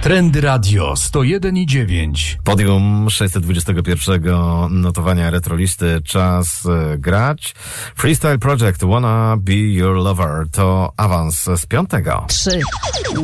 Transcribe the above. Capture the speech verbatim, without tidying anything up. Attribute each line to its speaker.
Speaker 1: Trendy Radio sto jeden i dziewięć.
Speaker 2: Podium sześćset dwudziestego pierwszego notowania retrolisty. Czas y, grać. Freestyle Project Wanna Be Your Lover to awans z piątego.
Speaker 3: trzy,